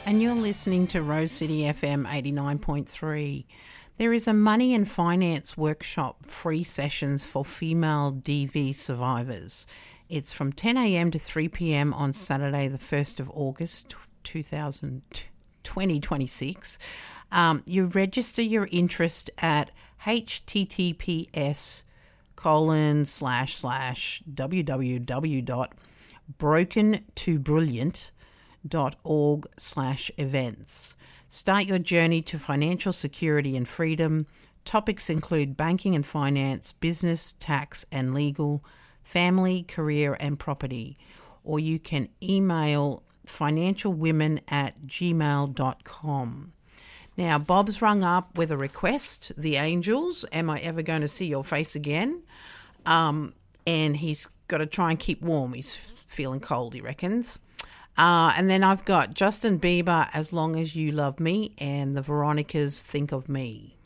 and you're listening to Rose City FM 89.3. There is a money and finance workshop free sessions for female DV survivors. It's from 10 a.m. to 3 p.m. on Saturday, the 1st of August 2026. You register your interest at https://www.brokentobrilliant.org/events. Start your journey to financial security and freedom. Topics include banking and finance, business, tax and legal, family, career and property. Or you can email financialwomen@gmail.com. Now, Bob's rung up with a request, the Angels, am I ever going to see your face again? And he's got to try and keep warm. He's feeling cold, he reckons. And then I've got Justin Bieber, As Long As You Love Me, and the Veronicas, Think of Me.